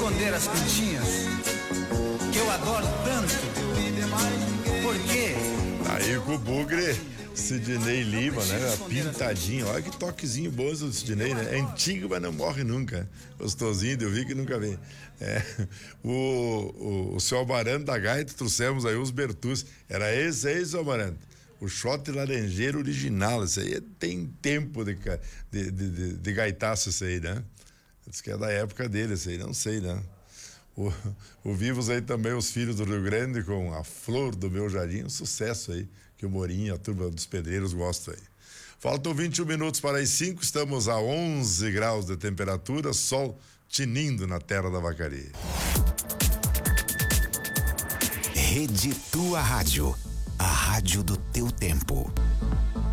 esconder as pintinhas que eu adoro tanto. Por quê? Aí com o Bugre, Sidney Lima, né? Pintadinho. Olha que toquezinho bom do Sidney, né? É antigo, mas não morre nunca. Gostosinho, eu vi que nunca vem. O seu Almarante da Gaita, trouxemos aí os Bertus. Era esse aí, seu Almarante? O shot laranjeiro original. Esse aí tem tempo de gaitaço, esse aí, né? Diz que é da época dele, esse aí, não sei, né? Ouvimos aí também os Filhos do Rio Grande com A Flor do Meu Jardim, um sucesso aí, que o Morinho, a turma dos pedreiros gosta aí. Faltam 21 minutos para as 5, estamos a 11 graus de temperatura, sol tinindo na terra da Vacaria. Rede Tua Rádio, a rádio do teu tempo.